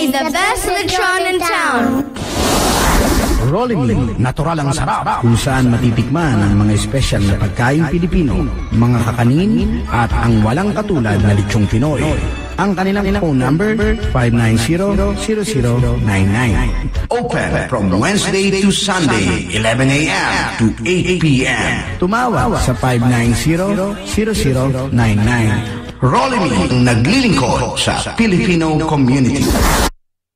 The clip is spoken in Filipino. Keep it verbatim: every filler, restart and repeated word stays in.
is the best lechon in town. Rolling, natural ang sarap, kung saan matitikman ang mga espesyal na pagkain Pilipino, mga kakanin, at ang walang katulad na lechong Pinoy. Ang kanilang phone number, five nine zero, zero zero nine nine. Open from Wednesday to Sunday, eleven a m to eight p m Tumawag sa five nine zero, zero zero nine nine. Rolling, naglilingkod sa Filipino community.